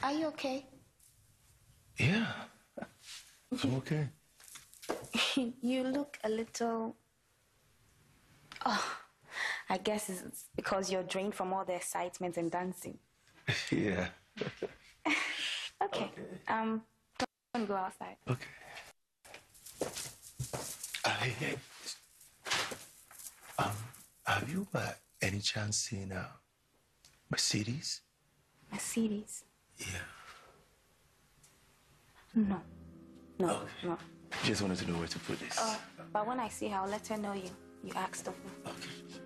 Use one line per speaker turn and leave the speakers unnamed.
Are you okay?
Yeah, I'm okay.
You look a little... Oh, I guess it's because you're drained from all the excitement and dancing.
Yeah.
Okay. Don't go outside.
Okay. Hey. Have you by any chance seen Mercedes?
Mercedes?
Yeah.
No. No,
Okay.
no.
Just wanted to know where to put this.
But when I see her, I'll let her know you asked of me.
Okay.